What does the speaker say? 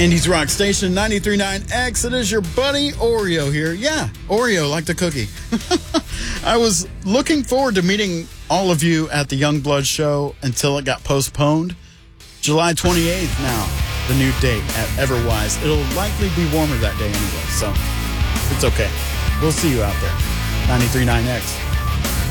Indies Rock Station 93.9 X. It is your buddy Oreo here. Yeah, Oreo, like the cookie. I was looking forward to meeting all of you at the Youngblood show until it got postponed. July 28th now, the new date at Everwise. It'll likely be warmer that day anyway, so it's okay. We'll see you out there. 93.9 X.